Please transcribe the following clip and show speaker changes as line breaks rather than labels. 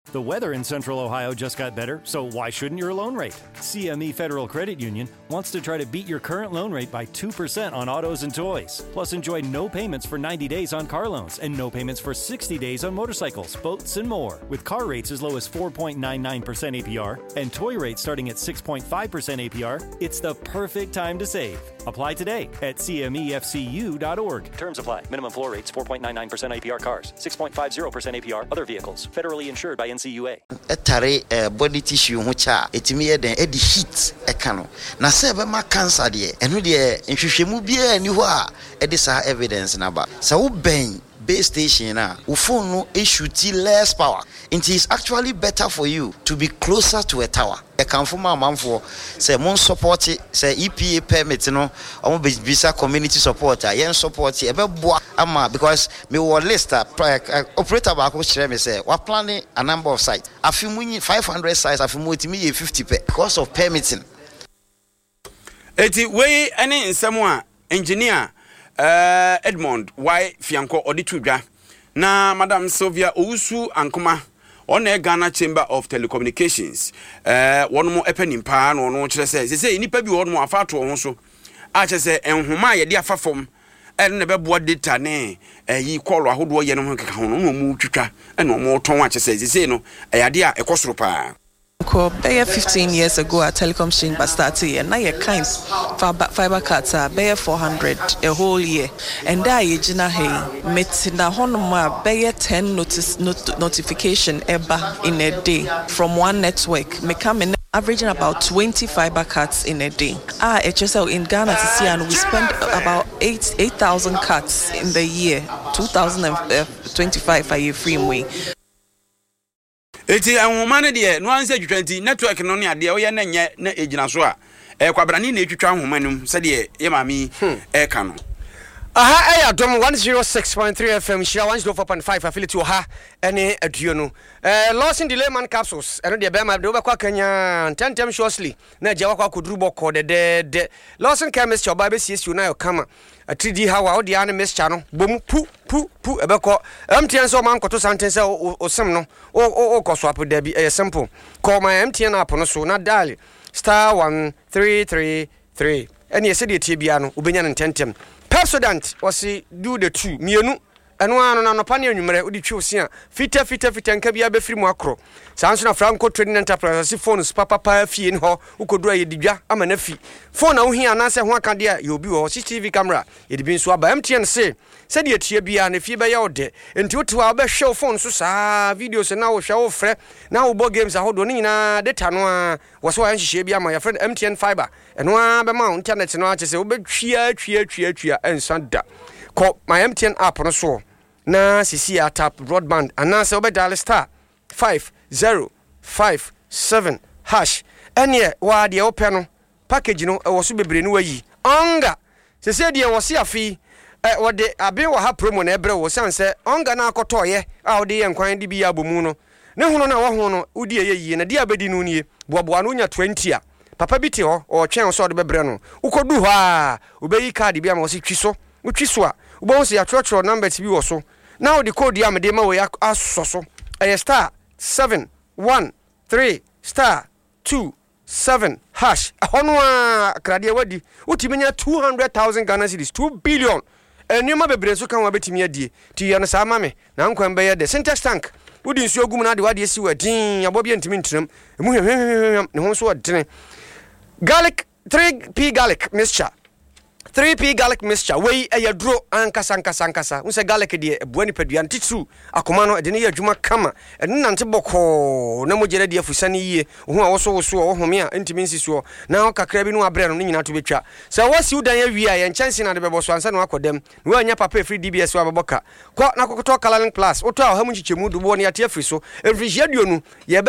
The weather in Central Ohio just got better, so why shouldn't your loan rate? CME Federal Credit Union wants to try to beat your current loan rate by 2% on autos and toys. Plus, enjoy no payments for 90 days on car loans and no payments for 60 days on motorcycles, boats, and more. With car rates as low as 4.99% APR and toy rates starting at 6.5% APR, it's the perfect time to save. Apply today at cmefcu.org. Terms apply. Minimum floor rates 4.99% APR cars, 6.50% APR other vehicles. Federally insured by NCUA.
Etare body tissue ho cha etimi ye den edi heat ekano na se be ma cancer de eno de nhwehwemu bia ni ho a edi sa evidence na ba sa wo ben base station na wo phone no issues less power. It is actually better for you to be closer to a tower. E kan fo ma manfo say mon support say EPA permit no omo bisa community support yen support e be boa ama because me wo list operator ba ko share me say we planning a number of sites afimu 500 sites afimu etimi 50 because of permitting.
Eti we any nsemo a engineer Edmond Y Fianko Oditudwa na Madam Sylvia Owusu Ankoma on Ghana Chamber of Telecommunications one more epenimpa no no kire say nipa bi one more afa to ho so a kire say enhoma ye de afa fom ne bebo data ne yi call ahodo ye no ho keka ho no mu twitwa e no mo ton a kire say no ayade a ekosoro pa
15 years ago at Telecom Chamber started and now your kind fiber cuts are 400 a whole year and that yejina hey met na honoma 10 notification ever in a day from one network me come in averaging about 20 fiber cuts in a day. HSL in Ghana to see and we spend about 8,000 cuts in the year 2025 a year free way.
Eti ahomane de no anse 20 network no ne ade o ye na nye na ejina so a kwabrani na etwitwa ahomanum se de ye mami ka no
aha Dom 106.3 FM shira 104.5 affiliate ha ene aduo no Lawson Delayman capsules eno de be ma de obekwa kanya tentem shortly na je wakwa koduru boko de Lawson chemist oba be CSU na yo kama 3D hawa odi an mixture no bom pu ebeko MTN so man koto sentence osem no o ko swap da bi simple call my MTN app no so na dial *1333 ene yese de tie bia no obenya no tentem Pepsodent was do the two mienu eno anu na no pa ne anwumere odi twi osia fita nka bia be firi mu akro sanso na Franco Trading Enterprise phones papa fie ni ho ukodura ye didwa ama na fi phone na wo hia na se ho aka de ye obi wo CCTV camera ye di bi nso aba MTN se de atie bia na fie be ya ode enti wotewa be hwe phone so saa videos na wo hwe wo frɛ na wo bo games ahodo ni nyina data no a wo so an hye bia ma ya friend MTN fiber eno a be ma internet no a chese wo be twia ensanda call my MTN app no so na sisi tap broadband anase obe dial *5057# ene wa de ope no package no wo so bebre no wayi onga sisi de wo se afi wo de abe wo ha promo na ebre wo sanse onga na akotoye a wo de ye nkwan de bi ya bomu no ne hono na wo ho no udi ye na de abedi no nie boaboa no nya 20 a papa bi te ho o twen so de bebre no ukodu ho a obeyi card bi am wo se twi so utwi so a ubon se ya trotro number ti bi wo so now the code ya me de ma we asoso *713*277# ahono a krade wadi utimenya 200,000 Ghana cedis 2 billion enuma bebre so kan wa betimi adie ti ya no sa ma me na nkwan be ye de syntax tank udi nsu ogum na de wade esi wadin abobia ntimi ntram emu ne ho so wadene garlic 3p garlic mixture 3p garlic mixture wey eyadro ankasa unse garlic de ebuani padua ntitsu akoma no de ne yadwuma kama ene nante boko na mogere de afusane yie ho a woso wo home a ntimi nsiso na okakra bi no abre no nyina to betwa se wasi udan ya wi a ye nchansi na de bebo so ansa no akodem no anya papa free DBS wa beboka kwa na kokoto Kalaling Plus oto a ha mu chichemu dubo ne ate afri so every jeduo no ye